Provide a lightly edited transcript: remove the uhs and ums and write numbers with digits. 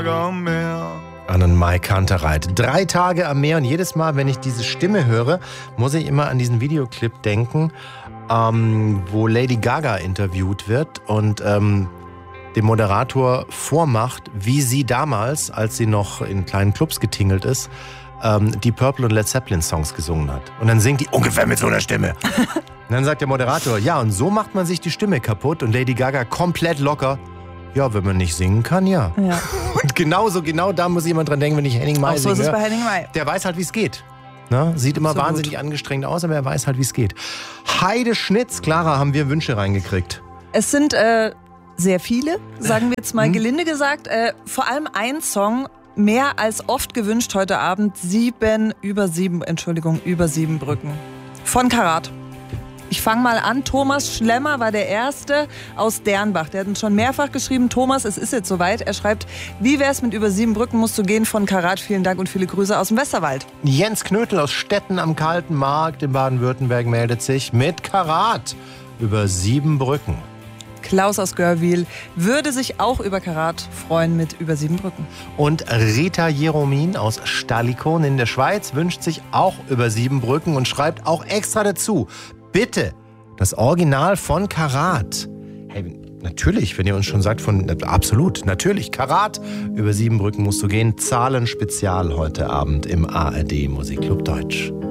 am Meer. An Mai Kantereit. 3 Tage am Meer und jedes Mal, wenn ich diese Stimme höre, muss ich immer an diesen Videoclip denken, wo Lady Gaga interviewt wird und dem Moderator vormacht, wie sie damals, als sie noch in kleinen Clubs getingelt ist, die Purple und Led Zeppelin Songs gesungen hat. Und dann singt die ungefähr mit so einer Stimme. Und dann sagt der Moderator, ja, und so macht man sich die Stimme kaputt. Und Lady Gaga komplett locker, ja, wenn man nicht singen kann, ja. Und genau da muss jemand dran denken, wenn ich Henning Mai singe. So ist es bei Henning Mai. Der weiß halt, wie es geht. Ne? Sieht immer so wahnsinnig angestrengt aus, aber er weiß halt, wie es geht. Heide Schnitz, Clara, haben wir Wünsche reingekriegt. Es sind sehr viele, sagen wir jetzt mal gelinde gesagt. Vor allem ein Song, mehr als oft gewünscht heute Abend, über sieben Brücken. Von Karat. Ich fange mal an. Thomas Schlemmer war der Erste aus Dernbach. Der hat uns schon mehrfach geschrieben, Thomas, es ist jetzt soweit. Er schreibt, wie wär's mit über 7 Brücken musst du gehen von Karat. Vielen Dank und viele Grüße aus dem Westerwald. Jens Knötel aus Stetten am Kalten Markt in Baden-Württemberg meldet sich mit Karat über 7 Brücken. Klaus aus Görwil würde sich auch über Karat freuen mit über 7 Brücken. Und Rita Jeromin aus Stallikon in der Schweiz wünscht sich auch über 7 Brücken und schreibt auch extra dazu, bitte, das Original von Karat. Hey, natürlich, wenn ihr uns schon sagt, absolut, natürlich, Karat, über 7 Brücken musst du gehen. Zahlenspezial heute Abend im ARD Musikclub Deutsch.